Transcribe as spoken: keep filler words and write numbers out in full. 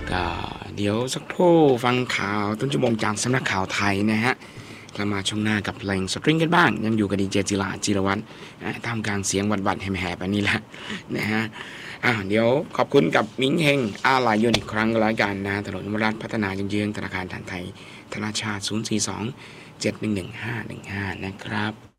ก็เดี๋ยวสักครู่ฟังข่าวต้นชั่วโมงจากสำนักข่าวไทยนะฮะเรามาช่วงหน้ากับเพลงสตริงกันบ้างยังอยู่กับดีเจจิราจิรวัฒน์ท่ามกลางเสียงวัดๆแหบๆอันนี้แหละนะฮะอ่าเดี๋ยวขอบคุณกับมิ้งเฮงอาลายยนอีกครั้งก็แล้วกันนะถนนนวรัตน์พัฒนาเยื้องๆธนาคารฐานไทยธนาชาติศูนย์ สี่ สอง เจ็ด หนึ่ง หนึ่ง ห้า หนึ่ง ห้านะครับ